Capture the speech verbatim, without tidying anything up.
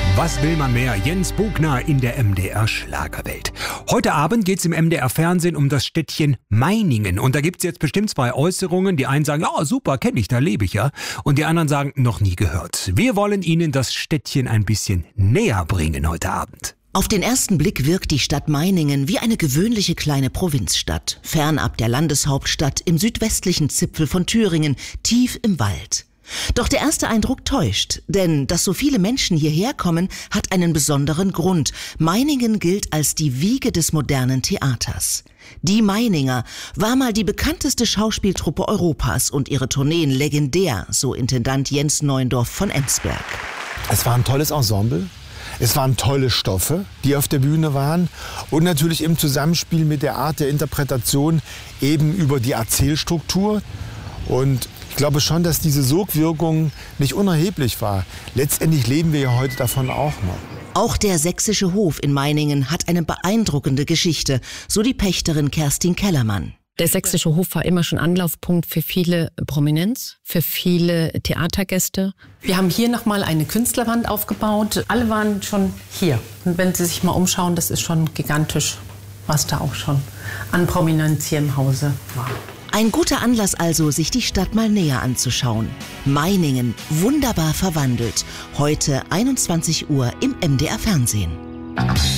Was will man mehr? Jens Bogner in der M D R-Schlagerwelt. Heute Abend geht's im M D R-Fernsehen um das Städtchen Meiningen. Und da gibt's jetzt bestimmt zwei Äußerungen. Die einen sagen, ja super, kenne ich, da lebe ich ja. Und die anderen sagen, noch nie gehört. Wir wollen Ihnen das Städtchen ein bisschen näher bringen heute Abend. Auf den ersten Blick wirkt die Stadt Meiningen wie eine gewöhnliche kleine Provinzstadt, fernab der Landeshauptstadt im südwestlichen Zipfel von Thüringen, tief im Wald. Doch der erste Eindruck täuscht, denn dass so viele Menschen hierher kommen, hat einen besonderen Grund. Meiningen gilt als die Wiege des modernen Theaters. Die Meininger war mal die bekannteste Schauspieltruppe Europas und ihre Tourneen legendär, so Intendant Jens Neuendorf von Emsberg. Es war ein tolles Ensemble. Es waren tolle Stoffe, die auf der Bühne waren und natürlich im Zusammenspiel mit der Art der Interpretation eben über die Erzählstruktur. Und ich glaube schon, dass diese Sogwirkung nicht unerheblich war. Letztendlich leben wir ja heute davon auch noch. Auch der sächsische Hof in Meiningen hat eine beeindruckende Geschichte, so die Pächterin Kerstin Kellermann. Der sächsische Hof war immer schon Anlaufpunkt für viele Prominenz, für viele Theatergäste. Wir haben hier nochmal eine Künstlerwand aufgebaut. Alle waren schon hier. Und wenn Sie sich mal umschauen, das ist schon gigantisch, was da auch schon an Prominenz hier im Hause war. Ein guter Anlass also, sich die Stadt mal näher anzuschauen. Meiningen, wunderbar verwandelt. Heute einundzwanzig Uhr im M D R Fernsehen.